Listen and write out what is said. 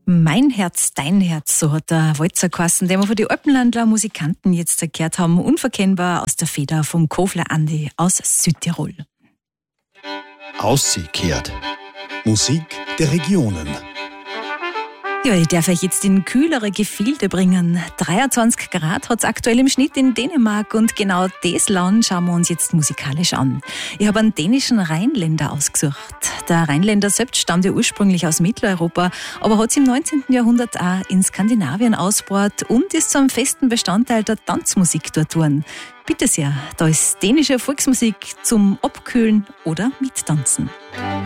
Mein Herz, dein Herz, so hat der Walzer geheißen, den wir von den Alpenlandler Musikanten jetzt gehört haben, unverkennbar aus der Feder vom Kofler Andi aus Südtirol. Ausgekehrt. Musik der Regionen. Ja, ich darf euch jetzt in kühlere Gefilde bringen. 23 Grad hat es aktuell im Schnitt in Dänemark und genau das Land schauen wir uns jetzt musikalisch an. Ich habe einen dänischen Rheinländer ausgesucht. Der Rheinländer selbst stammt ja ursprünglich aus Mitteleuropa, aber hat sich im 19. Jahrhundert auch in Skandinavien ausgebaut und ist zu einem festen Bestandteil der Tanzmusik dort geworden. Bitte sehr, da ist dänische Volksmusik zum Abkühlen oder Mittanzen.